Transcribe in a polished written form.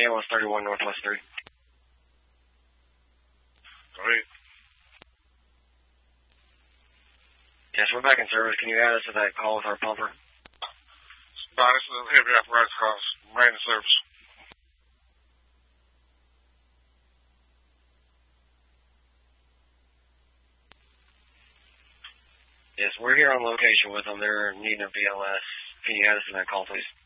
ambulance 31 Northwest 3. Great. Yes, we're back in service. Can you add us to that call with our pumper? No, this is a heavy apparatus calls. Main service. Yes, we're here on location with them. They're needing a BLS. Can you add us to that call, please?